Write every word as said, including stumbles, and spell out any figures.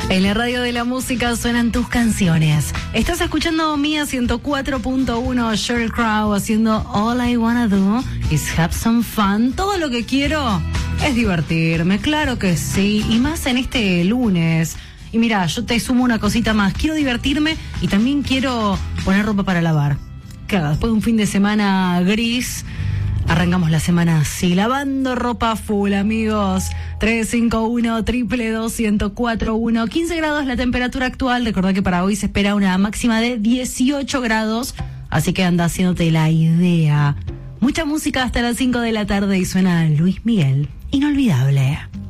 En la radio de la música suenan tus canciones. Estás escuchando Mía ciento cuatro punto uno, Sheryl Crow haciendo All I Wanna Do Is Have Some Fun. Todo lo que quiero es divertirme, claro que sí, y más en este lunes. Y mira, yo te sumo una cosita más. Quiero divertirme y también quiero poner ropa para lavar. Claro, después de un fin de semana gris, arrancamos la semana así, lavando ropa full, amigos. tres cinco uno, triple dos, ciento cuatro uno. quince grados la temperatura actual. Recordá que para hoy se espera una máxima de dieciocho grados. Así que anda haciéndote la idea. Mucha música hasta las cinco de la tarde y suena Luis Miguel. Inolvidable.